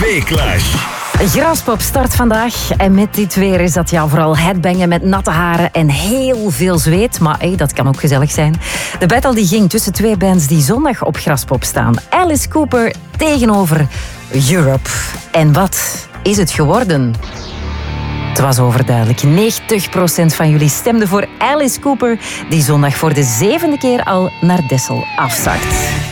TV-clash. Graspop start vandaag en met dit weer is dat vooral headbangen met natte haren en heel veel zweet. Maar dat kan ook gezellig zijn. De battle die ging tussen twee bands die zondag op Graspop staan. Alice Cooper tegenover Europe. En wat is het geworden? Het was overduidelijk. 90% van jullie stemde voor Alice Cooper, die zondag voor de 7e keer al naar Dessel afzakt.